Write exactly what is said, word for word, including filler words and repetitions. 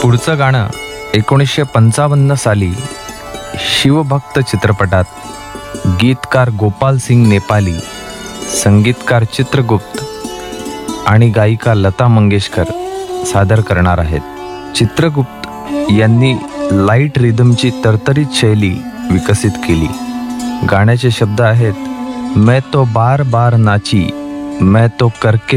पुढचं गाणं एकोणीसशे पंचावन्न साली शिवभक्त चित्रपटात गीतकार गोपाल सिंग नेपाली, संगीतकार चित्रगुप्त आणि गायिका लता मंगेशकर सादर करणार आहेत. चित्रगुप्त यांनी लाईट रिदमची तरतरीत शैली विकसित केली. गाण्याचे शब्द आहेत, मैं तो बार बार नाची, मैं तो करके